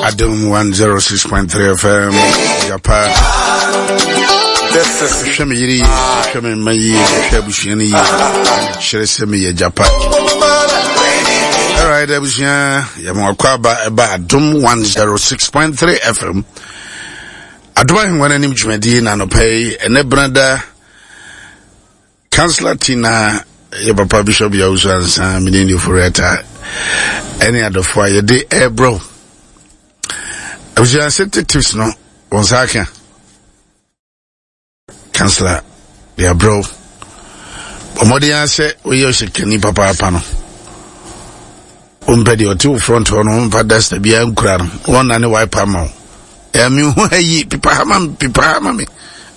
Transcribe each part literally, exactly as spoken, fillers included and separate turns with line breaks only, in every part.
Adum one oh six point three F M. Yapa. Shame yiri, shame mayi, shabu shani, shere semi ya japa. All right, ebushia, yamwakwa ba ba Adum one oh six point three F M. Aduma hingwana ni mchumedi na no pay ene branda Councillor Tina ya papa Bishop ya usansa minini fureta any other for your day eh bro. Ebushia sensitives no wonsaka Councillor ya bro. Omodi ase oyo shekeni papa apano. Umpedi otu front ono umpa dasta biya nkura no. Wona ne wipe ama. Emi hu ayi pipa hama pipa hama me.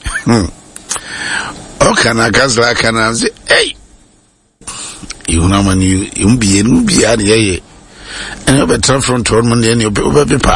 Okay na Councillor kana say hey. You know man you you be you be ani ye. Eno betra front ono ne ni obe pipa.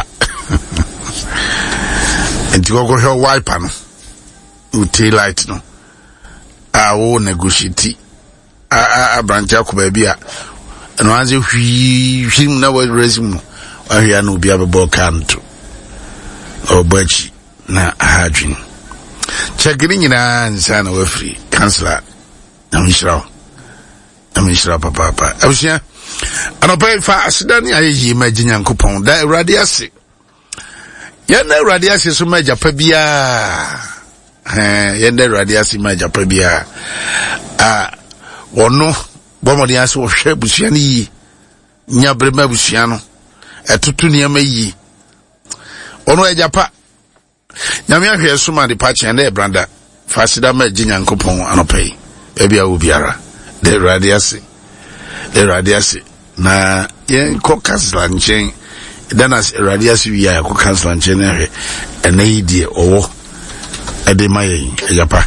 Enti go go hwe wipe no. Uti light no. Ah wo negotiate. Ah ah branch akoba bia. No anze hwi hwim na we resume. Ahia no bia be ball canto. Obachi na ahadwin. Chegiri nyina nsa na we free. Councillor. Amishra. Amishra papa papa. Abusia. Anopa fa asidani ayi maji Nyankopon. Da Awurade ase. Ya na Awurade ase so maja pa bia. Eh, ya na Awurade ase maja pa bia. Ah, wono bomodi ase wo hwe busua ni yi. Nya brema busua no. Etutu niam yi. Ono ejapa. Nyame ahwe so ma de pa chen na branda. Fasida maji Nyankopon anopai. Ebi a obiara. De Awurade ase. De Awurade ase. Na yen ko Councillor nchen. Danas Awurade ase wi ya ko Councillor nchen na hwe. Ena yi die owo. Ede maye ejapa.